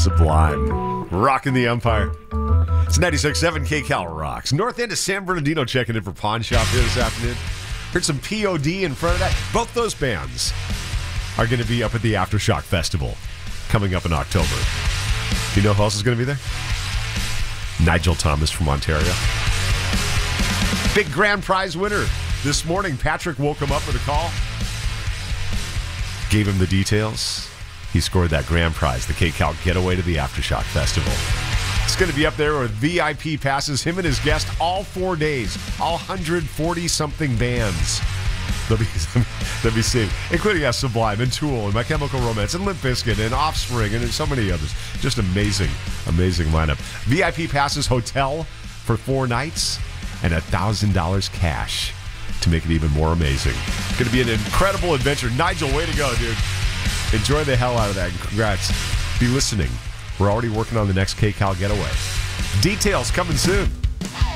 Sublime. Rocking the Empire. It's 96.7 KCal Rocks. North end of San Bernardino checking in for Pawn Shop here this afternoon. Heard some POD in front of that. Both those bands are going to be up at the Aftershock Festival coming up in October. Do you know who else is going to be there? Nigel Thomas from Ontario. Big grand prize winner. This morning, Patrick woke him up with a call. Gave him the details. He scored that grand prize, the KCal Getaway to the Aftershock Festival. It's going to be up there with VIP passes, him and his guest, all 4 days, all 140-something bands. They'll be seen, including Sublime and Tool and My Chemical Romance and Limp Bizkit and Offspring and so many others. Just amazing, amazing lineup. VIP passes, hotel for 4 nights, and $1,000 cash to make it even more amazing. It's going to be an incredible adventure. Nigel, way to go, dude. Enjoy the hell out of that, and congrats. Be listening. We're already working on the next KCal Getaway. Details coming soon.